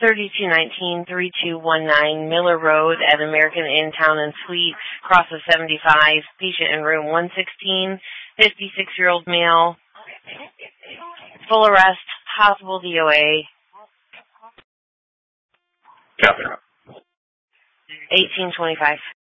3219-3219 Miller Road at American Inn Town and Suites, cross of 75, patient in room 116, 56-year-old male, full arrest, possible DOA. Catherine. 1825.